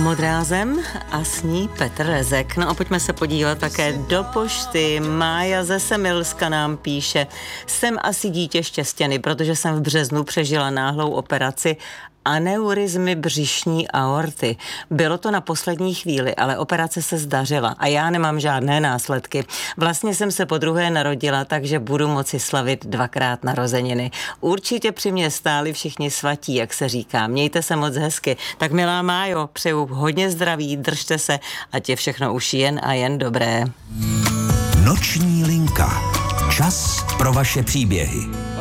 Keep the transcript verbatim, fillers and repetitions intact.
Modrá zem a s ní Petr Rezek. No a pojďme se podívat také do pošty. Mája ze Semilska nám píše: jsem asi dítě štěstěny, protože jsem v březnu přežila náhlou operaci aneurizmy břišní aorty. Bylo to na poslední chvíli, ale operace se zdařila a já nemám žádné následky. Vlastně jsem se podruhé narodila, takže budu moci slavit dvakrát narozeniny. Určitě při mě stáli všichni svatí, jak se říká. Mějte se moc hezky. Tak milá Májo, přeju hodně zdraví, držte se, ať je všechno už jen a jen dobré. Noční linka. Čas pro vaše příběhy.